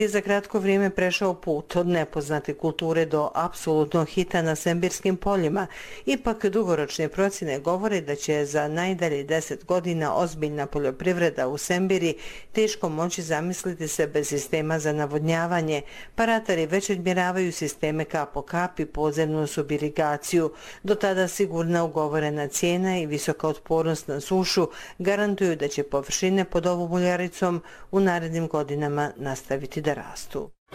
je za kratko vrijeme prešao put od nepoznate kulture do apsolutnog hita na sembirskim poljima. Ipak dugoročne procjene govore da će za najdalje 10 godina ozbiljna poljoprivreda u Sembiri teško moći zamisliti se bez sistema za navodnjavanje, pa ratari već odmjeravaju sisteme kap po kap i podzemnu subirigaciju. Do tada sigurna ugovorena cijena i visoka otpornost na sušu garantuju da će površine pod ovom uljaricom u narednim godinama nastaviti da rastu.